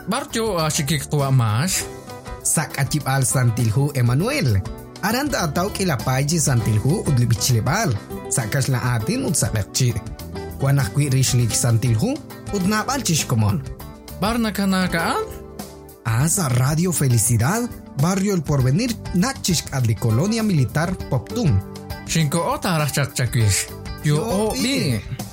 Barjo asikik tua mas. Sak acip al santilhu Emmanuel. Aranta atau kilapaji santilhu udlibichilebal. Sakas la atin udsakakchi. Kuanak kwi rishlik santilhu udnabal chishkomon. Barna kanakaan? Asa Radio Felicidad, Barrio El Porvenir, Nakchishk adli Colonia Militar Poptum. Shinko ota arachak chakwish. Yo o bi.